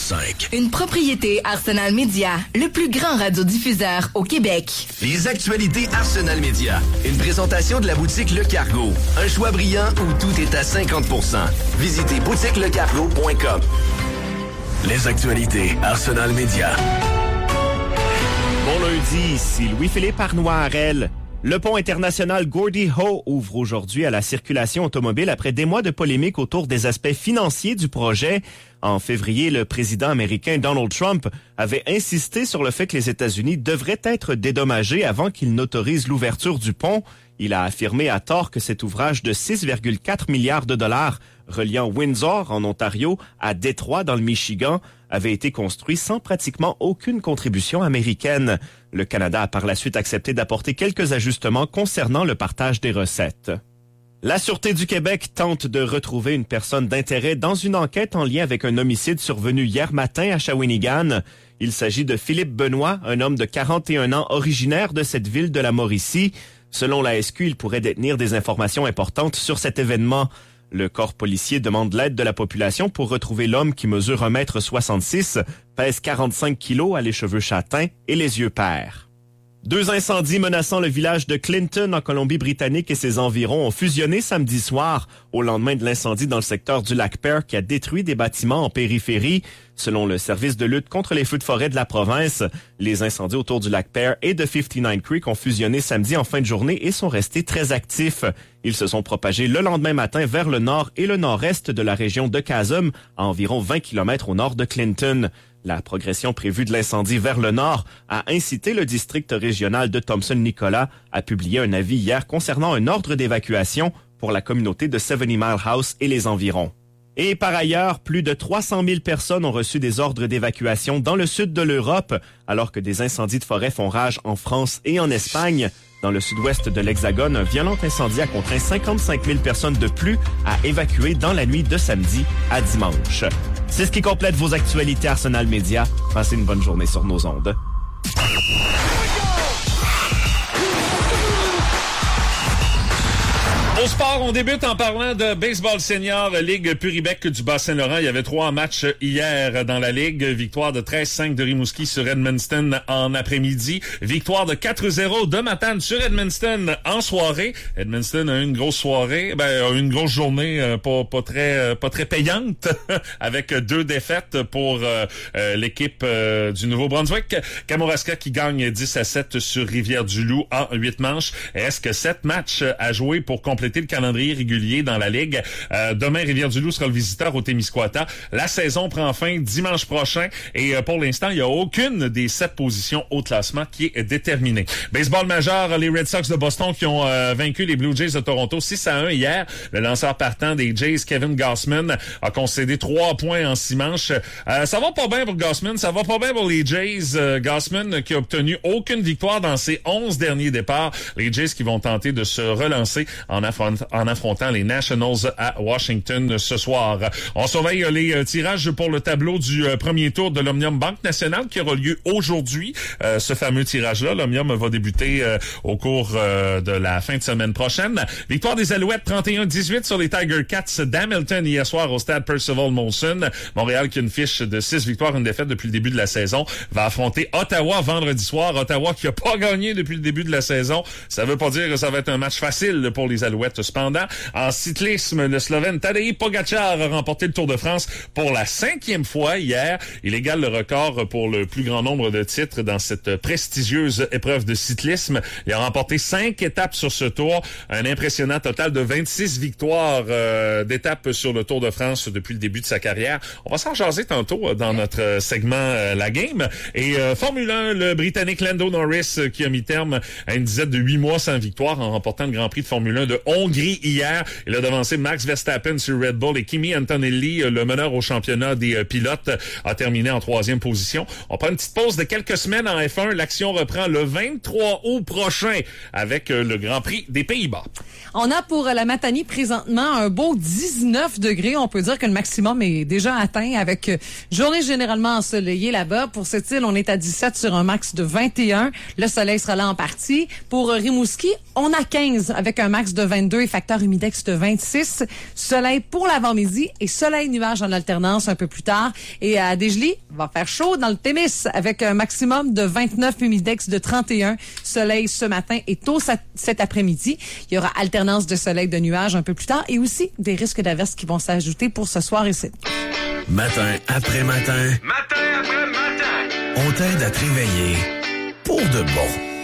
101.5. Une propriété Arsenal Média, le plus grand radiodiffuseur au Québec. Les actualités Arsenal Média. Une présentation de la boutique Le Cargo. Un choix brillant où tout est à 50%. Visitez boutiquelecargo.com. Les actualités Arsenal Média. Bon lundi, ici Louis-Philippe Arnoirel. Le pont international Gordie Howe ouvre aujourd'hui à la circulation automobile après des mois de polémique autour des aspects financiers du projet. En février, le président américain Donald Trump avait insisté sur le fait que les États-Unis devraient être dédommagés avant qu'il n'autorise l'ouverture du pont. Il a affirmé à tort que cet ouvrage de 6,4 milliards de dollars reliant Windsor, en Ontario, à Détroit, dans le Michigan, avait été construit sans pratiquement aucune contribution américaine. Le Canada a par la suite accepté d'apporter quelques ajustements concernant le partage des recettes. La Sûreté du Québec tente de retrouver une personne d'intérêt dans une enquête en lien avec un homicide survenu hier matin à Shawinigan. Il s'agit de Philippe Benoît, un homme de 41 ans originaire de cette ville de la Mauricie. Selon la SQ, il pourrait détenir des informations importantes sur cet événement. Le corps policier demande l'aide de la population pour retrouver l'homme qui mesure 1,66 m, pèse 45 kilos, a les cheveux châtains et les yeux pairs. 2 incendies menaçant le village de Clinton en Colombie-Britannique et ses environs ont fusionné samedi soir au lendemain de l'incendie dans le secteur du lac Pearl qui a détruit des bâtiments en périphérie. Selon le service de lutte contre les feux de forêt de la province, les incendies autour du lac Pearl et de 59 Creek ont fusionné samedi en fin de journée et sont restés très actifs. Ils se sont propagés le lendemain matin vers le nord et le nord-est de la région de Chasm, à environ 20 km au nord de Clinton. La progression prévue de l'incendie vers le nord a incité le district régional de Thompson-Nicolas à publier un avis hier concernant un ordre d'évacuation pour la communauté de 70 Mile House et les environs. Et par ailleurs, plus de 300 000 personnes ont reçu des ordres d'évacuation dans le sud de l'Europe, alors que des incendies de forêt font rage en France et en Espagne. Dans le sud-ouest de l'Hexagone, un violent incendie a contraint 55 000 personnes de plus à évacuer dans la nuit de samedi à dimanche. C'est ce qui complète vos actualités Arsenal Média. Passez une bonne journée sur nos ondes. Au sport, on débute en parlant de baseball senior, Ligue Puribec du Bas-Saint-Laurent. Il y avait 3 matchs hier dans la Ligue. Victoire de 13-5 de Rimouski sur Edmundston en après-midi. Victoire de 4-0 de Matane sur Edmundston en soirée. Edmundston a eu une grosse soirée, une grosse journée pas très payante avec 2 défaites pour l'équipe du Nouveau-Brunswick. Kamouraska qui gagne 10-7 sur Rivière-du-Loup en 8 manches. Est-ce que 7 matchs à jouer pour compléter le calendrier régulier dans la Ligue? Demain, Rivière-du-Loup sera le visiteur au Témiscouata. La saison prend fin dimanche prochain et pour l'instant, il n'y a aucune des 7 positions au classement qui est déterminée. Baseball majeur, les Red Sox de Boston qui ont vaincu les Blue Jays de Toronto 6-1 hier. Le lanceur partant des Jays, Kevin Gausman, a concédé 3 points en 6 manches. Ça va pas bien pour Gausman, ça va pas bien pour les Jays. Gausman qui a obtenu aucune victoire dans ses 11 derniers départs. Les Jays qui vont tenter de se relancer en affrontant les Nationals à Washington ce soir. On surveille les tirages pour le tableau du premier tour de l'Omnium Banque Nationale qui aura lieu aujourd'hui. Ce fameux tirage-là, l'Omnium va débuter au cours de la fin de semaine prochaine. Victoire des Alouettes 31-18 sur les Tiger Cats d'Hamilton hier soir au stade Percival Molson. Montréal qui a une fiche de 6 victoires, une défaite depuis le début de la saison, va affronter Ottawa vendredi soir. Ottawa qui a pas gagné depuis le début de la saison. Ça veut pas dire que ça va être un match facile pour les Alouettes. Cependant, en cyclisme, le Slovène Tadej Pogačar a remporté le Tour de France pour la 5e fois hier. Il égale le record pour le plus grand nombre de titres dans cette prestigieuse épreuve de cyclisme. Il a remporté 5 étapes sur ce tour, un impressionnant total de 26 victoires d'étapes sur le Tour de France depuis le début de sa carrière. On va s'en jaser tantôt dans notre segment La Game. Et Formule 1, le Britannique Lando Norris qui a mis terme à une dizaine de 8 mois sans victoire en remportant le Grand Prix de Formule 1 de Hongrie hier. Il a devancé Max Verstappen sur Red Bull et Kimi Antonelli, le meneur au championnat des pilotes, a terminé en 3e position. On prend une petite pause de quelques semaines en F1. L'action reprend le 23 août prochain avec le Grand Prix des Pays-Bas. On a pour la Matanie présentement un beau 19 degrés. On peut dire que le maximum est déjà atteint avec journée généralement ensoleillée là-bas. Pour cette île, on est à 17 sur un max de 21. Le soleil sera là en partie. Pour Rimouski, on a 15 avec un max de 22. 22 et facteur humidex de 26. Soleil pour l'avant-midi et soleil-nuage en alternance un peu plus tard. Et à Desjely, va faire chaud dans le Témis avec un maximum de 29, humidex de 31. Soleil ce matin et tôt cet après-midi. Il y aura alternance de soleil de nuages un peu plus tard et aussi des risques d'averses qui vont s'ajouter pour ce soir ici. Matin après matin. Matin après matin. On t'aide à te réveiller pour de bon.